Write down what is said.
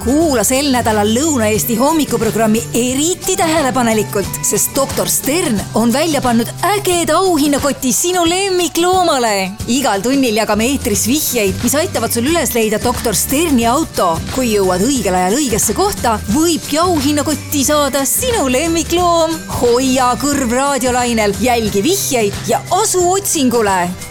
Kuula sel nädalal Lõuna-Eesti hommikuprogrammi eriti tähelepanelikult, sest doktor Stern on välja pannud ägeda auhinnakoti sinu lemmikloomale. Igal tunnil jagame eetris vihjeid, mis aitavad sul üles leida doktor Sterni auto. Kui jõuad õigel ajal õigesse kohta, võibki auhinnakotti saada sinu lemmikloom. Hoia kõrv raadiolainel, jälgi vihjeid ja asu otsingule.